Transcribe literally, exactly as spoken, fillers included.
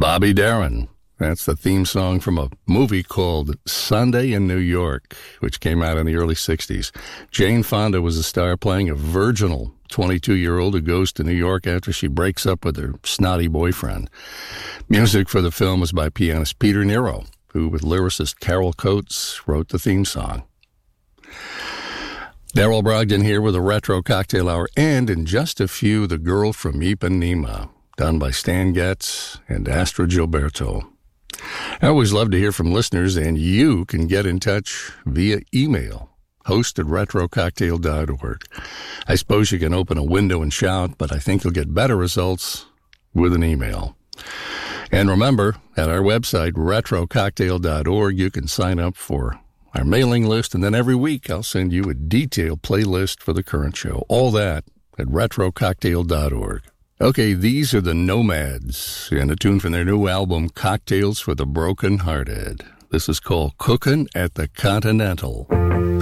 Bobby Darin. That's the theme song from a movie called Sunday in New York, which came out in the early sixties. Jane Fonda was the star, playing a virginal twenty-two-year-old who goes to New York after she breaks up with her snotty boyfriend. Music for the film was by pianist Peter Nero, who, with lyricist Carol Coates, wrote the theme song. Daryl Brogdon here with a Retro Cocktail Hour, and in just a few, The Girl from Ipanema, done by Stan Getz and Astra Gilberto. I always love to hear from listeners, and you can get in touch via email, host at retro cocktail dot org. I suppose you can open a window and shout, but I think you'll get better results with an email. And remember, at our website, retro cocktail dot org, you can sign up for our mailing list, and then every week I'll send you a detailed playlist for the current show. All that at retro cocktail dot org. Okay, these are the Nomads, and a tune from their new album, Cocktails for the Broken Hearted. This is called Cookin' at the Continental.